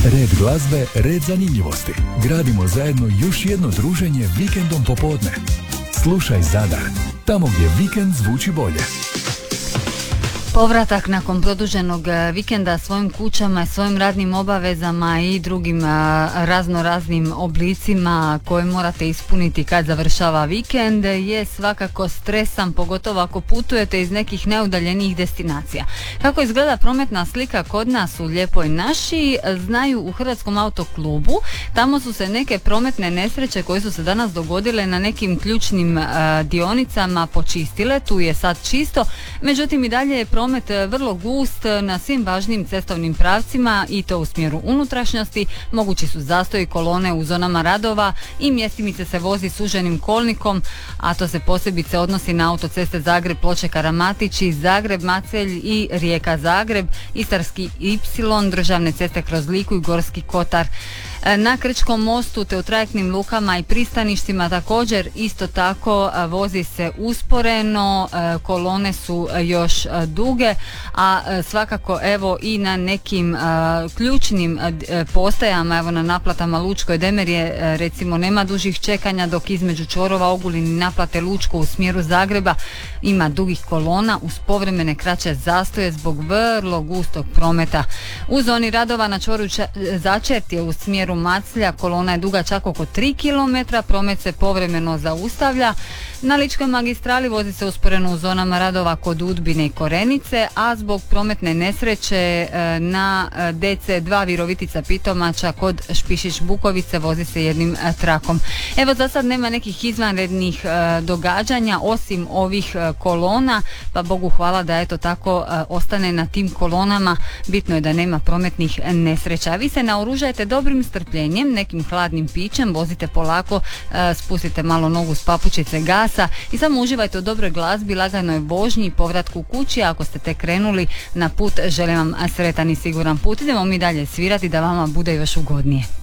Red glazbe, red zanimljivosti. Gradimo zajedno još jedno druženje vikendom popodne. Slušaj Zadar, tamo gdje vikend zvuči bolje. Povratak nakon produženog vikenda svojim kućama, svojim radnim obavezama i drugim raznoraznim oblicima koje morate ispuniti kad završava vikend je svakako stresan, pogotovo ako putujete iz nekih neudaljenijih destinacija. Kako izgleda prometna slika kod nas u Lijepoj naši, znaju u Hrvatskom autoklubu. Tamo su se neke prometne nesreće koje su se danas dogodile na nekim ključnim dionicama počistile, tu je sad čisto, međutim i dalje je promet vrlo gust na svim važnim cestovnim pravcima i to u smjeru unutrašnjosti. Mogući su zastoji kolone u zonama radova i mjestimice se vozi suženim kolnikom, a to se posebice odnosi na autoceste Zagreb, Ploče, Karamatići, Zagreb, Macelj i Rijeka Zagreb, Istarski Y, državne ceste kroz Liku i Gorski Kotar. Na Krčkom mostu te u trajektnim lukama i pristaništima također isto tako vozi se usporeno, kolone su još duge, a svakako evo i na nekim ključnim postajama, evo na naplatama Lučko i Demerje recimo nema dužih čekanja, dok između čvorova Ogulin i naplate Lučko u smjeru Zagreba ima dugih kolona uz povremene kraće zastoje zbog vrlo gustog prometa. U zoni radova na čvoru Začertje u smjeru Maclja kolona je duga čak oko 3 km, promet se povremeno zaustavlja. Na Ličkoj magistrali vozi se usporeno u zonama radova kod Udbine i Korenice, a zbog prometne nesreće na DC2 Virovitica Pitomača kod Špišić Bukovice vozi se jednim trakom. Evo za sad nema nekih izvanrednih događanja osim ovih kolona, pa Bogu hvala da eto tako ostane na tim kolonama. Bitno je da nema prometnih nesreća. Vi se naoružajte dobrim strpljenjem, nekim hladnim pićem, vozite polako, spustite malo nogu s papučice gasa i samo uživajte u dobroj glazbi, laganoj vožnji i povratku kući. Ako ste tek krenuli na put, želim vam sretan i siguran put. Idemo mi dalje svirati da vama bude još ugodnije.